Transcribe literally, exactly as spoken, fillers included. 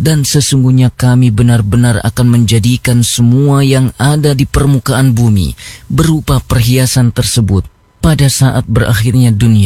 Dan sesungguhnya kami benar-benar akan menjadikan semua yang ada di permukaan bumi berupa perhiasan tersebut pada saat berakhirnya dunia.